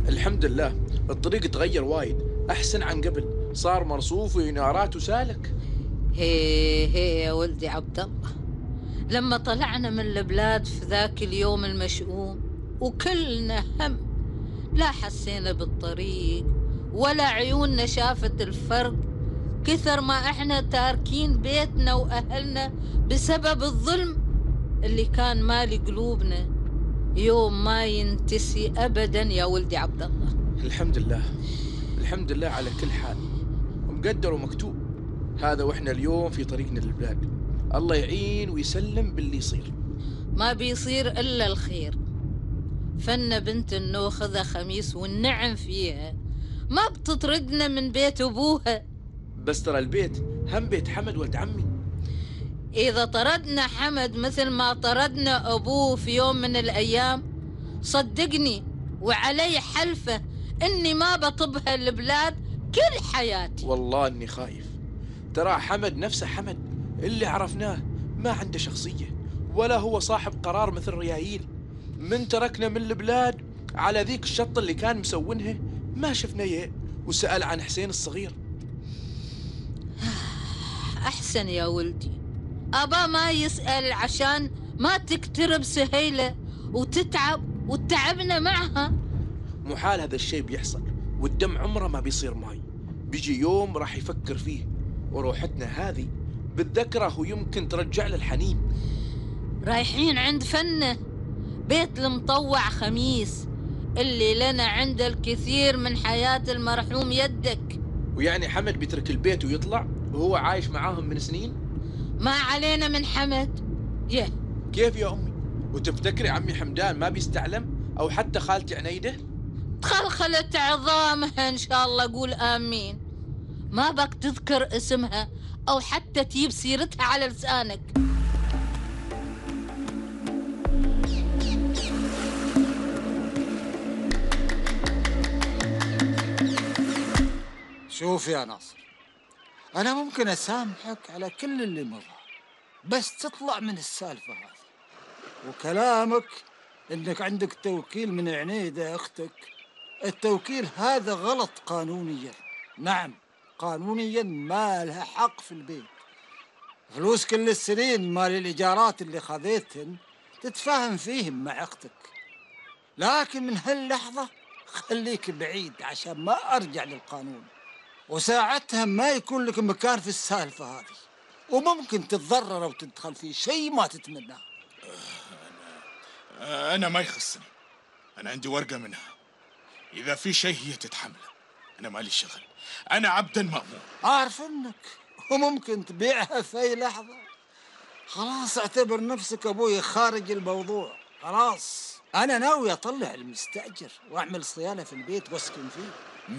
الحمد لله، الطريق تغير وايد، أحسن عن قبل، صار مرصوف وإنارات وسالك. هي يا ولدي عبد الله، لما طلعنا من البلاد في ذاك اليوم المشؤوم وكلنا هم، لا حسينا بالطريق ولا عيوننا شافت الفرق، كثر ما احنا تاركين بيتنا وأهلنا بسبب الظلم اللي كان مالي قلوبنا، يوم ما ينتسي أبدا يا ولدي عبد الله. الحمد لله، الحمد لله على كل حال، مقدر ومكتوب هذا، وإحنا اليوم في طريقنا للبلاد. الله يعين ويسلم باللي يصير. ما بيصير إلا الخير. فن بنت النوخ ذا خميس والنعم فيها ما بتطردنا من بيت أبوها. بس ترى البيت هم بيت حمد ولد عمي. إذا طردنا حمد مثل ما طردنا أبوه في يوم من الأيام، صدقني وعلي حلفة إني ما بطبها البلاد كل حياتي. والله إني خايف، ترى حمد نفسه حمد اللي عرفناه ما عنده شخصية ولا هو صاحب قرار مثل ريايل. من تركنا من البلاد على ذيك الشطة اللي كان مسوينها ما شفنا يه، وسأل عن حسين الصغير. أحسن يا ولدي، أبا ما يسأل عشان ما تكترب سهيلة وتتعب وتعبنا معها. محال هذا الشيء بيحصل، والدم عمره ما بيصير ماي، بيجي يوم راح يفكر فيه، وروحتنا هذه بالذكره ويمكن ترجع له الحنين. رايحين عند فنه بيت المطوع خميس اللي لنا عند الكثير من حياة المرحوم يدك. ويعني حمد بيترك البيت ويطلع وهو عايش معاهم من سنين؟ ما علينا من حمد. كيف يا أمي؟ وتفتكري عمي حمدان ما بيستعلم؟ أو حتى خالتي عنيدة؟ تخلخلت عظامها إن شاء الله، قول آمين. ما بك تذكر اسمها أو حتى تجيب سيرتها على لسانك. شوف يا ناصر، أنا ممكن أسامحك على كل اللي مضى، بس تطلع من السالفة هذه. وكلامك إنك عندك توكيل من عنيدة أختك، التوكيل هذا غلط قانونيا. نعم قانونيا ما لها حق في البيت. فلوس كل السنين مال الإيجارات اللي خذيتهن تتفاهم فيهم مع أختك، لكن من هاللحظة خليك بعيد عشان ما أرجع للقانون، وساعتها ما يكون لك مكان في السالفة هذه، وممكن تتضرر وتدخل في شيء ما تتمناه. أنا ما يخصني، أنا عندي ورقة منها، إذا في شيء هي تتحمله، أنا مالي شغل، أنا عبد مأمور. أعرف إنك وممكن تبيعها في أي لحظة. خلاص اعتبر نفسك أبوي خارج الموضوع. خلاص أنا ناوي أطلع المستأجر وأعمل صيانة في البيت وأسكن فيه.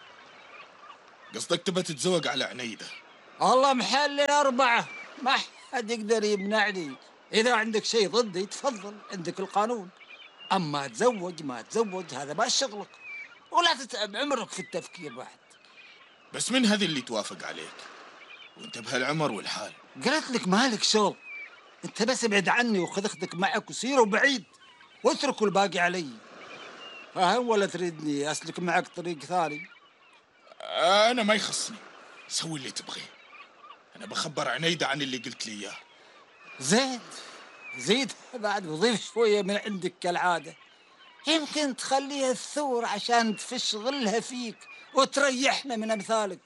قصدك تبى تتزوج على عنيدة؟ الله محل 4، ما حد يقدر يمنعني. إذا عندك شيء ضدي تفضل، عندك القانون. أما تزوج ما تزوج هذا ما شغلك، ولا تتعب عمرك في التفكير بعد. بس من هذه اللي توافق عليك وانت بهالعمر والحال؟ قلت لك مالك شغل، انت بس ابعد عني وخذ اختك معك وسيروا بعيد واتركوا الباقي علي. فاهم ولا تريدني اسلك معك طريق ثاني؟ انا ما يخصني، سوي اللي تبغيه، انا بخبر عنيدة عن اللي قلت لي اياه. زيد بعد وضيف شوية من عندك كالعادة، يمكن تخليها الثور عشان تفش غلها فيك وتريحنا من أمثالك.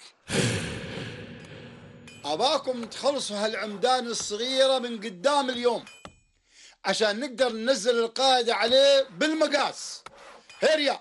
أباكم تخلصوا هالعمدان الصغيرة من قدام اليوم عشان نقدر ننزل القاعدة عليه بالمقاس. هيريا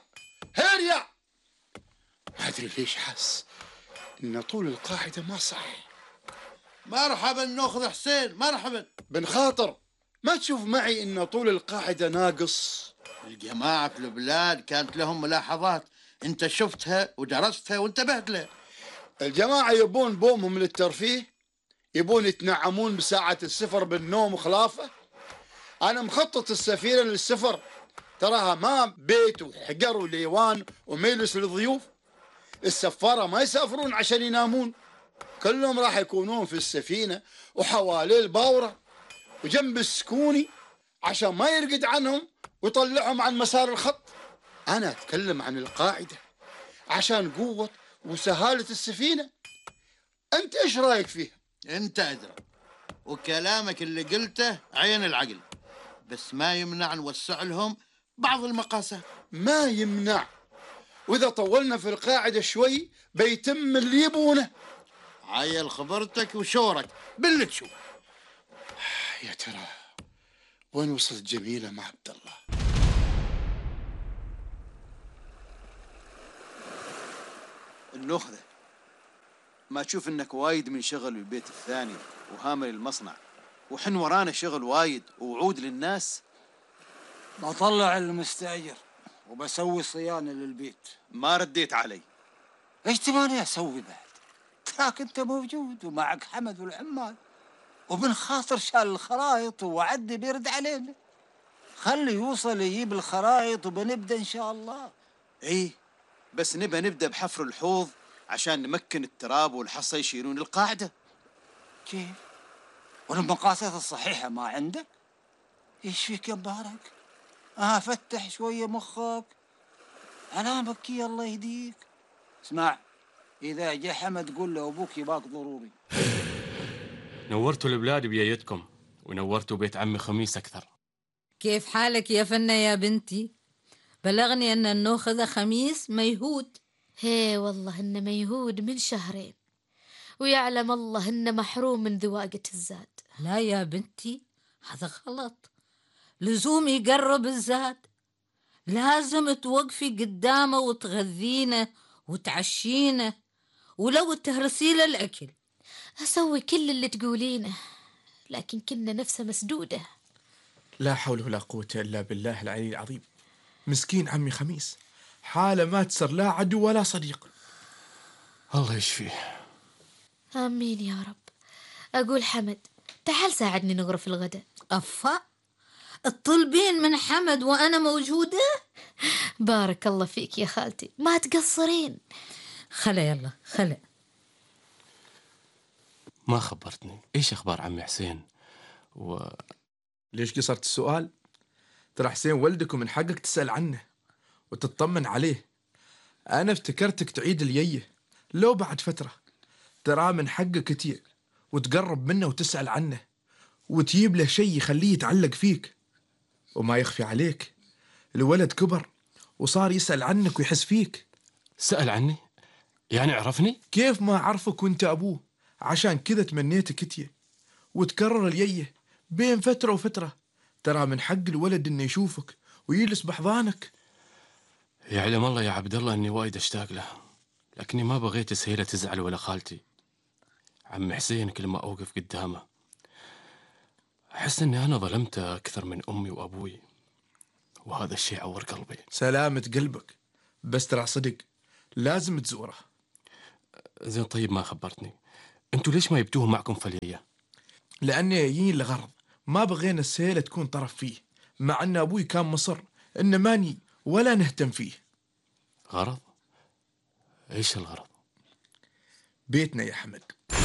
ما أدري ليش حاس إن طول القاعدة ما صح. مرحبا ناخذ حسين، مرحبا. بن خاطر، ما تشوف معي إن طول القاعدة ناقص؟ الجماعة في البلاد كانت لهم ملاحظات، انت شفتها ودرستها وانتبهت لها. الجماعة يبون بومهم للترفيه، يبون يتنعمون بساعة السفر بالنوم وخلافه. أنا مخطط السفينة للسفر، تراها ما بيت وحجر وليوان ومجلس للضيوف. السفارة ما يسافرون عشان ينامون، كلهم راح يكونون في السفينة وحوالي الباورة وجنب السكوني عشان ما يرقد عنهم ويطلعهم عن مسار الخط. أنا أتكلم عن القاعدة عشان قوة وسهالة السفينة. أنت إيش رأيك فيها؟ انت ادرى، وكلامك اللي قلته عين العقل، بس ما يمنع نوسع لهم بعض المقاسات. ما يمنع، وإذا طولنا في القاعدة شوي بيتم اللي يبونه. عيل خبرتك وشورك باللي تشوف. يا ترى وين وصلت جميلة مع عبد الله؟ النخذة، ما تشوف انك وايد من شغل البيت الثاني وهامل المصنع، وحن ورانا شغل وايد ووعود للناس؟ بطلع المستأجر وبسوي صيانة للبيت. ما رديت علي. ايش تباني اسوي بعد؟ تراك انت موجود ومعك حمد والعمال، وبن خاطر شال الخرايط ووعدني بيرد علينا. خلي يوصل يجيب الخرايط وبنبدا ان شاء الله. ايه، بس نبدأ بحفر الحوض عشان نمكن التراب والحصى يشيلون القاعدة. كيف؟ والمقاسات الصحيحة ما عندك؟ ايش فيك يا مبارك؟ فتح شوية مخك، أنا بكي الله يهديك. اسمع، إذا جاء حمد قول له أبوك يباك ضروري. نورتوا البلاد بيايتكم، ونورتوا بيت عمي خميس أكثر. كيف حالك يا فنة يا بنتي؟ بلغني أن النوخذ خميس ميهود. هي والله إنه ميهود من شهرين، ويعلم الله إنه محروم من ذواقة الزاد. لا يا بنتي، هذا غلط. لزوم يقرب الزاد، لازم توقفي قدامه وتغذينه وتعشينه، ولو تهرسيله الأكل. أسوي كل اللي تقولينه، لكن كنا نفسه مسدودة. لا حول ولا قوة إلا بالله العلي العظيم. مسكين عمي خميس، حالة ما تسر لا عدو ولا صديق. الله يشفيه. آمين يا رب. أقول حمد، تعال ساعدني نغرف الغداء. أفا، الطلبين من حمد وأنا موجودة؟ بارك الله فيك يا خالتي، ما تقصرين. خلا يلا خلا. ما خبرتني، إيش أخبار عمي حسين؟ ليش قصرت السؤال؟ ترى حسين ولدك ومن حقك تسأل عنه وتطمن عليه. أنا افتكرتك تعيد الييه لو بعد فترة. ترى من حقك كتير وتقرب منه وتسأل عنه وتجيب له شيء يخليه يتعلق فيك. وما يخفي عليك، الولد كبر وصار يسأل عنك ويحس فيك. سأل عني؟ يعني عرفني؟ كيف ما عرفك وانت أبوه؟ عشان كذا تمنيتك كتير وتكرر الييه بين فترة وفترة. ترى من حق الولد إنه يشوفك ويجلس بحضانك. يعلم الله يا عبد الله إني وايد أشتاق له، لكني ما بغيت سهيلة تزعل ولا خالتي. عم حسين كل ما أوقف قدامه أحس إني أنا ظلمته أكثر من أمي وأبوي، وهذا الشيء عور قلبي. سلامة قلبك، بس ترى صدق لازم تزوره. زين طيب، ما خبرتني، أنتوا ليش ما جبتوه معكم فلية؟ لأني جايين لغرض، ما بغينا السيلة تكون طرف فيه، مع أن أبوي كان مصر إنه ماني ولا نهتم فيه. غرض؟ إيش الغرض؟ بيتنا يا حمد،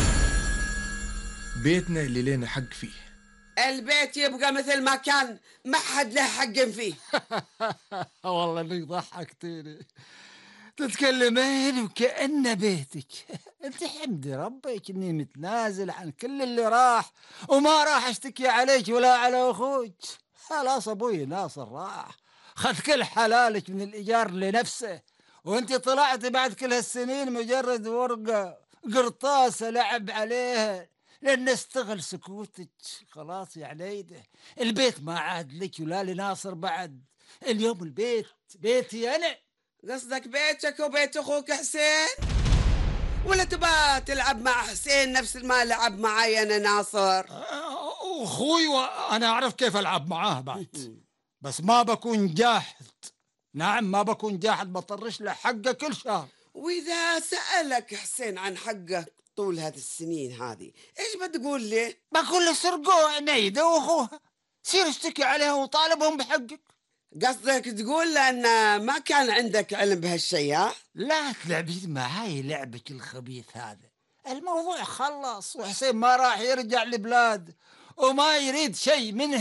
بيتنا اللي لينا حق فيه. البيت يبقى مثل ما كان، ما حد له حق فيه. والله انك ضحكتيني، تتكلمين وكأنه بيتك. انت حمدي ربك اني متنازل عن كل اللي راح، وما راح اشتكي عليك ولا على اخوك. خلاص ابوي ناصر راح، خذ كل حلالك من الايجار لنفسه، وانت طلعت بعد كل هالسنين مجرد ورقه قرطاسه لعب عليها لأن استغل سكوتك. خلاص يا عنيدة، البيت ما عاد لك ولا لناصر بعد. اليوم البيت بيتي أنا. قصدك بيتك وبيت أخوك حسين؟ ولا تبى تلعب مع حسين نفس ما لعب معي أنا ناصر؟ أخوي وأنا أعرف كيف ألعب معاه بعد، بس ما بكون جاحد. نعم ما بكون جاحد، بطرش له حقه كل شهر. وإذا سألك حسين عن حقك طول هذه السنين هذه، إيش بتقول لي؟ بقول له سرقوه عنيدة وأخوها، سير اشتكي عليها وطالبهم بحقك. قصدك تقول لأن ما كان عندك علم بهالشيء؟ ها؟ لا تلعبين معاي لعبك الخبيث هذا. الموضوع خلص، وحسين ما راح يرجع لبلاد وما يريد شيء منها.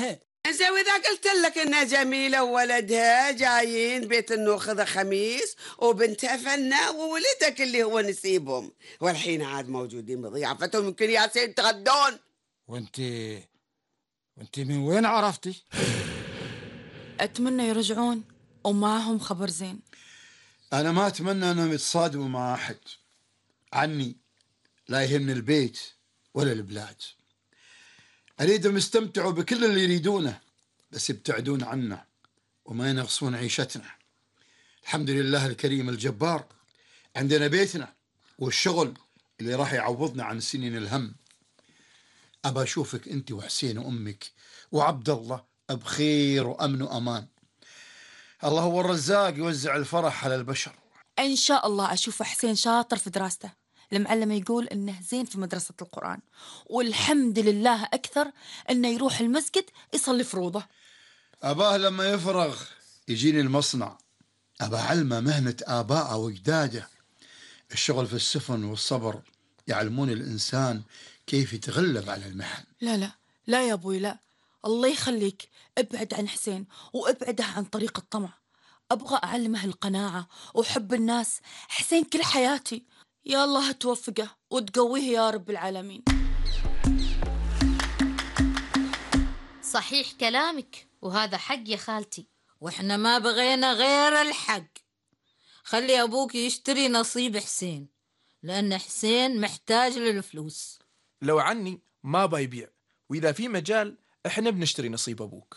زين واذا قلت لك انها جميله وولدها جايين بيت النوخذه خميس وبنتها فنه وولدك اللي هو نسيبهم والحين عاد موجودين بضيافتهم يمكن ياسين يتغدون. وانت من وين عرفتي؟ اتمنى يرجعون ومعهم خبر زين. أنا ما أتمنى أنهم يتصادموا مع أحد. عني لا يهمني البيت ولا البلاد. أريدهم يستمتعوا بكل اللي يريدونه، بس يبتعدون عنا وما ينغصون عيشتنا. الحمد لله الكريم الجبار، عندنا بيتنا والشغل اللي راح يعوضنا عن سنين الهم. أبى أشوفك أنت وحسين وأمك وعبد الله بخير وأمن وأمان. الله هو الرزاق يوزع الفرح على البشر. إن شاء الله أشوف حسين شاطر في دراسته. المعلم يقول إنه زين في مدرسة القرآن، والحمد لله أكثر إنه يروح المسجد يصلي فروضه. أباه لما يفرغ يجيني المصنع، أبى علمه مهنة آباءه وأجداده. الشغل في السفن والصبر يعلمون الإنسان كيف يتغلب على المحن. لا يا أبوي لا، الله يخليك ابعد عن حسين وابعده عن طريق الطمع. أبغى أعلمه القناعة وحب الناس. حسين كل حياتي، يا الله توفقه وتقويه يا رب العالمين. صحيح كلامك، وهذا حق يا خالتي، وإحنا ما بغينا غير الحق. خلي أبوك يشتري نصيب حسين، لأن حسين محتاج للفلوس. لو عني ما بيبيع، وإذا في مجال إحنا بنشتري نصيب أبوك.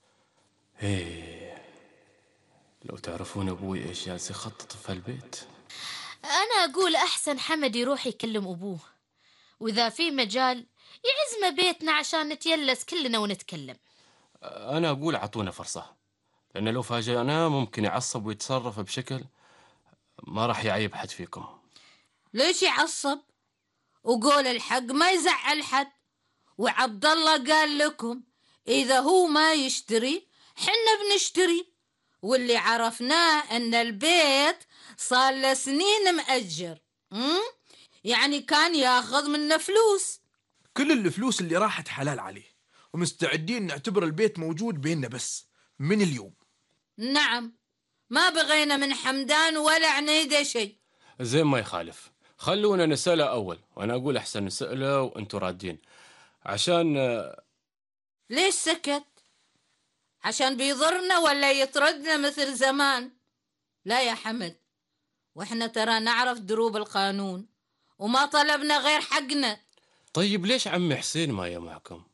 لو تعرفون أبوي إيش جالس يخطط في البيت. أنا أقول أحسن حمد يروح يكلم أبوه، وإذا في مجال يعزم بيتنا عشان نتيلس كلنا ونتكلم. أنا أقول عطونا فرصة، لأن لو فاجأناه ممكن يعصب ويتصرف بشكل ما راح يعيب حد فيكم. ليش يعصب؟ وقول الحق ما يزعل حد. وعبد الله قال لكم إذا هو ما يشتري حنا بنشتري، واللي عرفناه أن البيت صار له سنين مأجر، يعني كان ياخذ منا فلوس. كل الفلوس اللي راحت حلال عليه، ومستعدين نعتبر البيت موجود بيننا بس من اليوم. نعم، ما بغينا من حمدان ولا عنيدة شيء. زين ما يخالف، خلونا نسأله أول، وأنا أقول أحسن نسأله وأنتوا رادين. عشان ليش سكت؟ عشان بيضرنا ولا يطردنا مثل زمان؟ لا يا حمد، وإحنا ترى نعرف دروب القانون وما طلبنا غير حقنا. طيب ليش عمي حسين ما يمعكم؟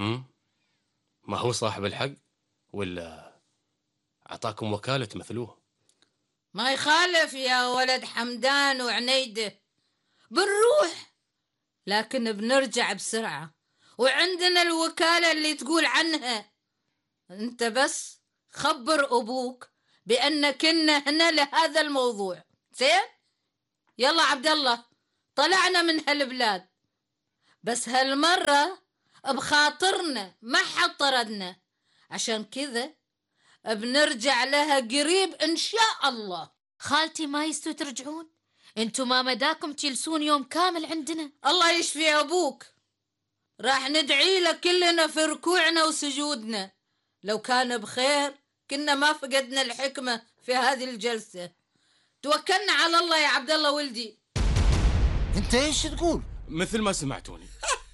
ما هو صاحب الحق ولا أعطاكم وكالة مثلوه؟ ما يخالف يا ولد حمدان وعنيدة، بنروح لكن بنرجع بسرعة، وعندنا الوكالة اللي تقول عنها. انت بس خبر أبوك بأن كنا هنا لهذا الموضوع. زين؟ يلا عبد الله، طلعنا من هالبلاد، بس هالمرة بخاطرنا ما حد طردنا، عشان كذا بنرجع لها قريب إن شاء الله. خالتي ما يستوي ترجعون؟ انتو ما مداكم تجلسون يوم كامل عندنا. الله يشفي أبوك، راح ندعي لك كلنا في ركوعنا وسجودنا. لو كان بخير كنا ما فقدنا الحكمة في هذه الجلسة. توكلنا على الله يا عبد الله ولدي. انت ايش تقول؟ مثل ما سمعتوني.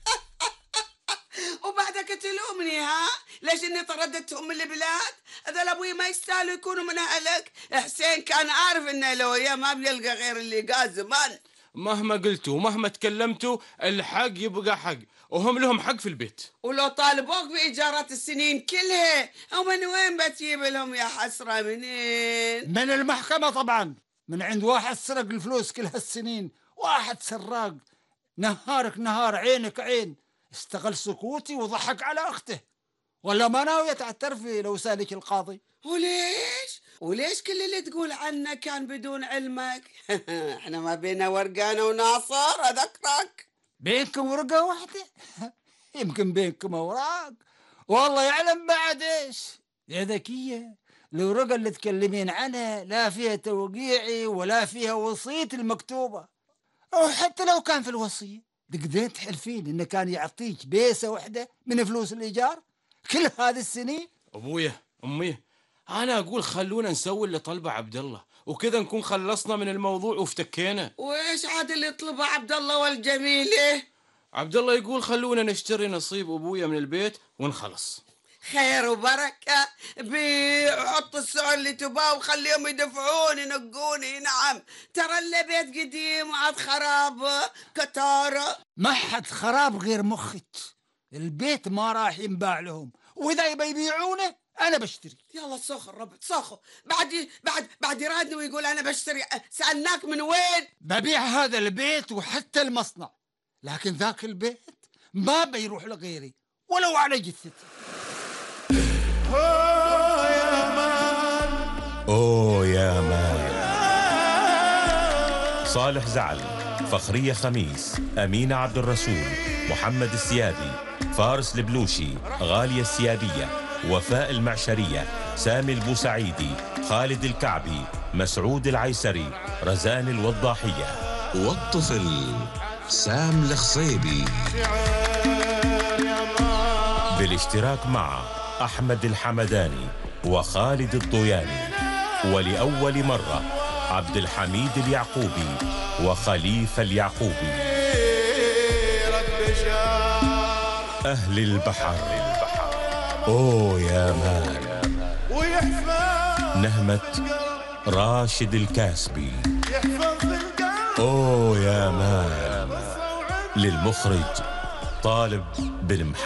وبعدك تلومني ها؟ ليش اني طردتهم من البلاد؟ هذول ابوي ما يستاهلوا يكونوا من اهلك. حسين كان عارف انه لو هي ما بيلقى غير اللي قال زمان. مهما قلتوا ومهما تكلمتوا الحق يبقى حق، وهم لهم حق في البيت. ولو طالبوك بإيجارات السنين كلها، ومن وين بتجيب لهم يا حسرة؟ منين؟ من المحكمة طبعا، من عند واحد سرق الفلوس كل هالسنين، واحد سراق نهارك نهار عينك عين، استغل سكوتي وضحك على أخته. ولا ما ناوية تعترفي لو سالك القاضي؟ وليش كل اللي تقول عنه كان بدون علمك؟ احنا ما بينا ورقانة وناصر أذكرك. بينكم ورقة واحدة؟ يمكن بينكم أوراق، والله يعلم بعد إيش. يا ذكية، الورقة اللي تكلمين عنها لا فيها توقيعي ولا فيها وصيتي المكتوبة، أو حتى لو كان في الوصية تقدرين تحلفين إنه كان يعطيك بيسة واحدة من فلوس الإيجار؟ كل هذه السنين؟ ابويا امي، انا اقول خلونا نسوي اللي طلبه عبد الله، وكذا نكون خلصنا من الموضوع وافتكينا. وايش عاد اللي يطلبه عبد الله والجميله؟ عبد الله يقول خلونا نشتري نصيب ابويا من البيت ونخلص. خير وبركة، بيحط السعر اللي تباه وخليهم يدفعون ينقوني. نعم، ترى اللي بيت قديم عاد خراب كتارة. ما حد خراب غير مخك. البيت ما راح ينباع لهم، وإذا يبي يبيعونه أنا بشتري. يلا سخر ربع سخر، بعد يرادني ويقول أنا بشتري. سألناك من وين؟ ببيع هذا البيت وحتى المصنع، لكن ذاك البيت ما بيروح لغيري ولو على جثتي. أوه يا مان. صالح زعل، فخرية خميس، أمينة عبد الرسول، محمد السيادي، فارس البلوشي، غالية السيادية، وفاء المعشرية، سامي البوسعيدي، خالد الكعبي، مسعود العيسري، رزان الوضاحية، والطفل سام الخصيبي، بالاشتراك مع أحمد الحمداني وخالد الضوياني، ولأول مرة عبد الحميد اليعقوبي وخليفة اليعقوبي. أهل البحر. أوه يا مان. نهمة راشد الكاسبي. أوه يا مان. للمخرج طالب بن محمد.